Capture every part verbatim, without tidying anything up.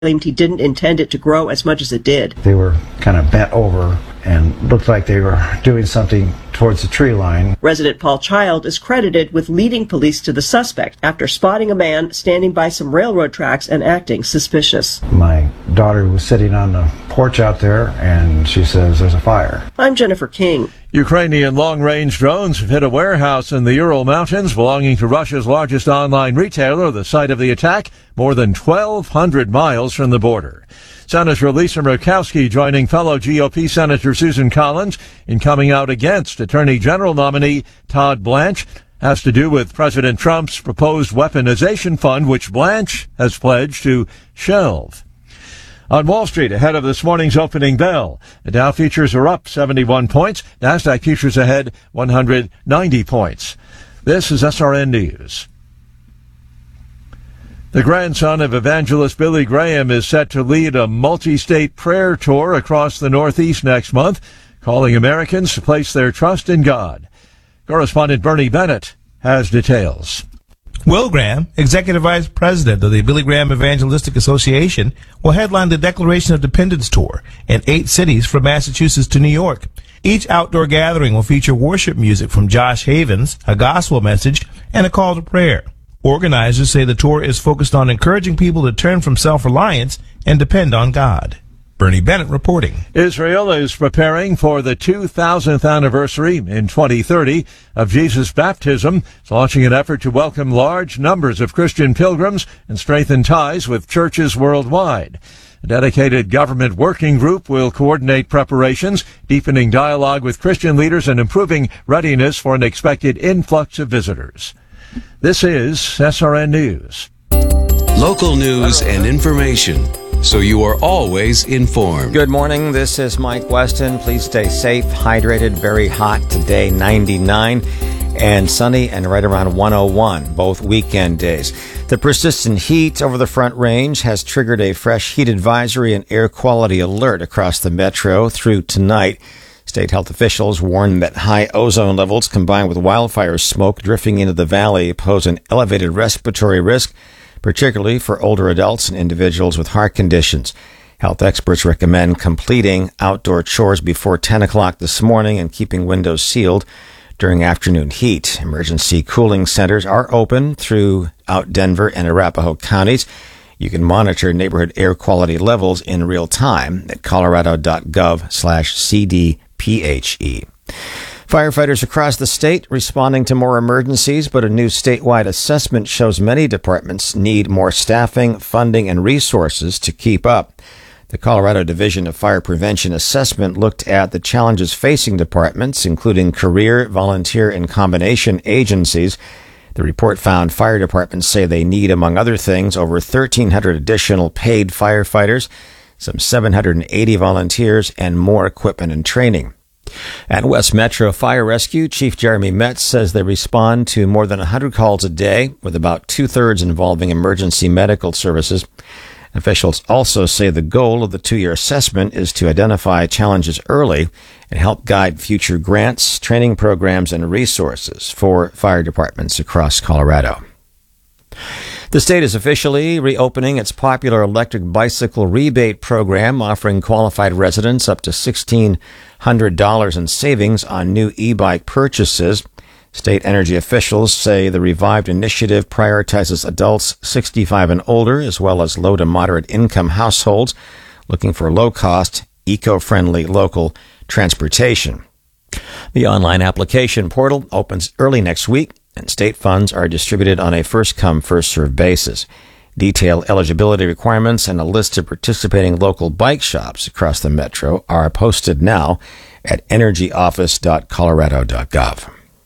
claimed he didn't intend it to grow as much as it did. They were kind of bent over and looked like they were doing something towards the tree line. Resident Paul Child is credited with leading police to the suspect after spotting a man standing by some railroad tracks and acting suspicious. My daughter was sitting on the porch out there, and she says there's a fire. I'm Jennifer King. Ukrainian long-range drones have hit a warehouse in the Ural Mountains belonging to Russia's largest online retailer, the site of the attack, more than twelve hundred miles from the border. Senator Lisa Murkowski joining fellow G O P Senator Susan Collins in coming out against Attorney General nominee Todd Blanche. Has to do with President Trump's proposed weaponization fund, which Blanche has pledged to shelve. On Wall Street, ahead of this morning's opening bell, the Dow futures are up seventy-one points. NASDAQ futures ahead one hundred ninety points. This is S R N News. The grandson of evangelist Billy Graham is set to lead a multi-state prayer tour across the Northeast next month, calling Americans to place their trust in God. Correspondent Bernie Bennett has details. Will Graham, Executive Vice President of the Billy Graham Evangelistic Association, will headline the Declaration of Dependence Tour in eight cities from Massachusetts to New York. Each outdoor gathering will feature worship music from Josh Havens, a gospel message, and a call to prayer. Organizers say the tour is focused on encouraging people to turn from self-reliance and depend on God. Bernie Bennett reporting. Israel is preparing for the two thousandth anniversary in twenty thirty of Jesus' baptism. It's launching an effort to welcome large numbers of Christian pilgrims and strengthen ties with churches worldwide. A dedicated government working group will coordinate preparations, deepening dialogue with Christian leaders and improving readiness for an expected influx of visitors. This is S R N News. Local news and information, so you are always informed. Good morning. This is Mike Weston. Please stay safe, hydrated, very hot today, ninety-nine, and sunny and right around one oh one, both weekend days. The persistent heat over the Front Range has triggered a fresh heat advisory and air quality alert across the metro through tonight. State health officials warn that high ozone levels combined with wildfire smoke drifting into the valley pose an elevated respiratory risk, particularly for older adults and individuals with heart conditions. Health experts recommend completing outdoor chores before ten o'clock this morning and keeping windows sealed during afternoon heat. Emergency cooling centers are open throughout Denver and Arapahoe counties. You can monitor neighborhood air quality levels in real time at colorado.gov slash CDPHE. Firefighters across the state responding to more emergencies, but a new statewide assessment shows many departments need more staffing, funding, and resources to keep up. The Colorado Division of Fire Prevention Assessment looked at the challenges facing departments, including career, volunteer, and combination agencies. The report found fire departments say they need, among other things, over thirteen hundred additional paid firefighters, some seven hundred eighty volunteers, and more equipment and training. At West Metro Fire Rescue, Chief Jeremy Metz says they respond to more than one hundred calls a day, with about two-thirds involving emergency medical services. Officials also say the goal of the two-year assessment is to identify challenges early and help guide future grants, training programs, and resources for fire departments across Colorado. The state is officially reopening its popular electric bicycle rebate program, offering qualified residents up to sixteen hundred dollars in savings on new e-bike purchases. State energy officials say the revived initiative prioritizes adults sixty-five and older, as well as low to moderate income households looking for low-cost, eco-friendly local transportation. The online application portal opens early next week, and state funds are distributed on a first-come, first-served basis. Detailed eligibility requirements and a list of participating local bike shops across the metro are posted now at energy office dot colorado dot gov.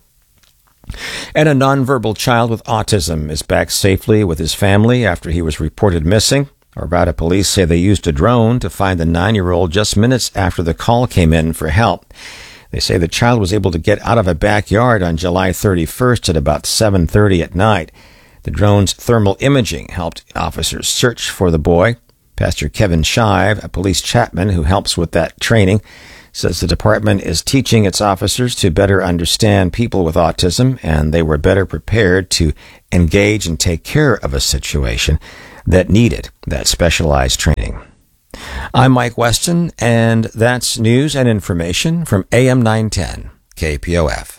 And a nonverbal child with autism is back safely with his family after he was reported missing. Arvada police say they used a drone to find the nine-year-old just minutes after the call came in for help. They say the child was able to get out of a backyard on July thirty-first at about seven thirty at night. The drone's thermal imaging helped officers search for the boy. Pastor Kevin Shive, a police chaplain who helps with that training, says the department is teaching its officers to better understand people with autism, and they were better prepared to engage and take care of a situation. that needed that specialized training. I'm Mike Weston, and that's news and information from A M nine ten K P O F.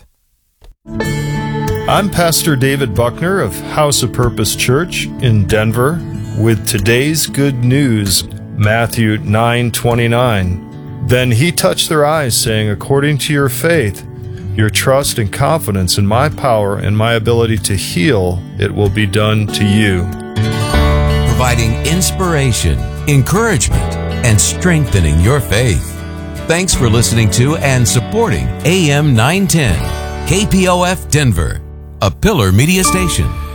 I'm Pastor David Buckner of House of Purpose Church in Denver with today's good news, Matthew nine twenty-nine. Then he touched their eyes, saying, according to your faith, your trust and confidence in my power and my ability to heal, it will be done to you. Providing inspiration, encouragement, and strengthening your faith. Thanks for listening to and supporting A M nine ten, K P O F Denver, a Pillar Media Station.